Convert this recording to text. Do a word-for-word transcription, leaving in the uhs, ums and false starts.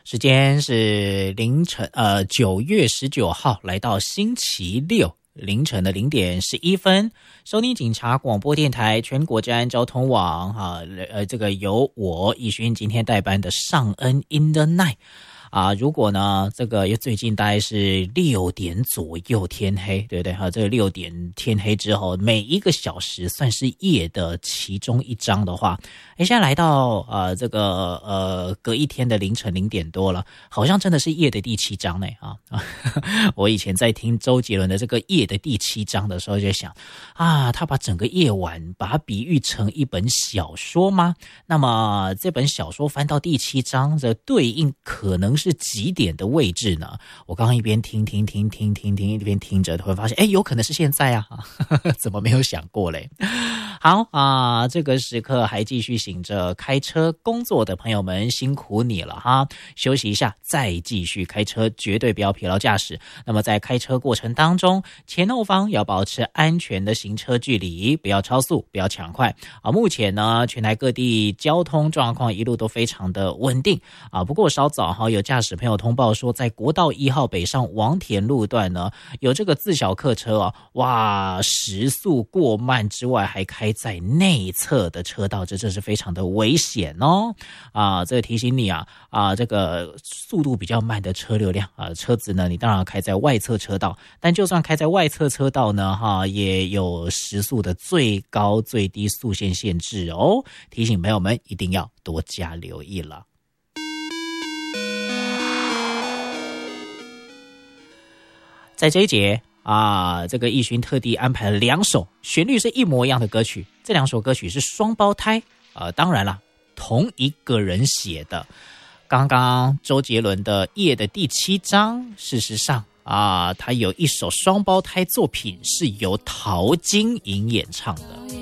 时间是凌晨呃九月十九号，来到星期六凌晨的零点十一分，收听警察广播电台全国治安交通网哈、啊，呃，这个由我奕勋今天代班的尚恩 in the night。啊，如果呢，这个最近大概是六点左右天黑，对不对？哈，这个六点天黑之后，每一个小时算是夜的其中一章的话，哎，现在来到呃这个呃隔一天的凌晨零点多了，好像真的是夜的第七章呢啊！我以前在听周杰伦的这个夜的第七章的时候，就想啊，他把整个夜晚把它比喻成一本小说吗？那么这本小说翻到第七章，这对应可能是几点的位置呢？我刚刚一边听听听听听听一边听着，会发现，哎，有可能是现在啊，怎么没有想过嘞？好啊，这个时刻还继续醒着开车工作的朋友们，辛苦你了哈！休息一下，再继续开车，绝对不要疲劳驾驶。那么在开车过程当中，前后方要保持安全的行车距离，不要超速，不要抢快啊！目前呢，全台各地交通状况一路都非常的稳定啊。不过稍早哈，有驾驶朋友通报说，在国道一号北上王田路段呢，有这个自小客车啊，哇，时速过慢之外，还开在内侧的车道，这真是非常的危险哦！啊，这个提醒你啊，啊，这个速度比较慢的车流量啊，车子呢，你当然开在外侧车道，但就算开在外侧车道呢，哈、啊，也有时速的最高最低速限限制哦。提醒朋友们一定要多加留意了。在这一节啊，这个奕勋特地安排了两首旋律是一模一样的歌曲，这两首歌曲是双胞胎，呃，当然啦，同一个人写的。刚刚周杰伦的《夜》的第七章，事实上啊，他有一首双胞胎作品是由陶晶莹演唱的。